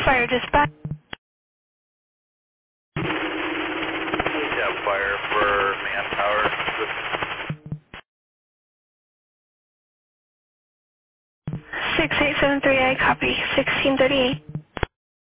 Fire dispatch. Yeah, fire for manpower. 6873, I copy. 1638.